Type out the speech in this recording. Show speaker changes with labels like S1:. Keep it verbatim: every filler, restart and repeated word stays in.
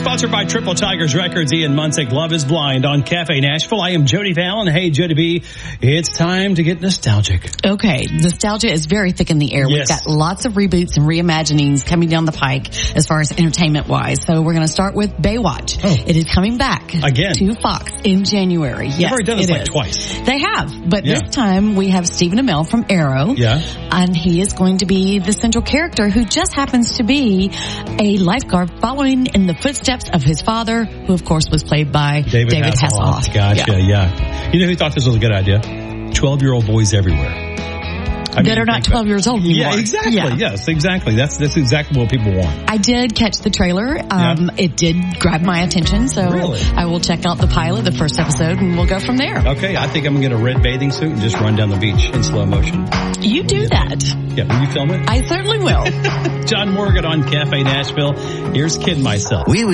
S1: Sponsored by Triple Tigers Records, Ian Munsick, Love is Blind on Cafe Nashville. I am Jody Fallon. Hey, Jody B. It's time to get nostalgic.
S2: Okay. Nostalgia is very thick in the air.
S1: Yes.
S2: We've got lots of reboots and reimaginings coming down the pike as far as entertainment-wise. So we're going to start with Baywatch.
S1: Oh.
S2: It is coming back.
S1: Again.
S2: To Fox in January.
S1: They've
S2: Yes,
S1: already done this
S2: it
S1: like
S2: is.
S1: twice.
S2: They have. But
S1: Yeah.
S2: this time we have Stephen Amell from Arrow.
S1: Yeah.
S2: And he is going to be the central character who just happens to be a lifeguard following in the footsteps of his father, who of course was played by
S1: David,
S2: David
S1: Hasselhoff.
S2: Hasselhoff.
S1: Gotcha, yeah. yeah. You know who thought this was a good idea? twelve-year-old boys everywhere. I
S2: That
S1: mean,
S2: are not
S1: think
S2: twelve
S1: about-
S2: years old anymore.
S1: Yeah, exactly.
S2: Yeah.
S1: Yes, exactly. That's that's exactly what people want.
S2: I did catch the trailer. Um,
S1: Yeah.
S2: It did grab my attention, so
S1: Really?
S2: I will check out the pilot, the first episode, and we'll go from there.
S1: Okay, I think I'm going to get a red bathing suit and just run down the beach in slow motion.
S2: You do that.
S1: Yeah, will you film it?
S2: I certainly will.
S1: John Morgan on Cafe Nashville. Here's Kid Myself.
S3: We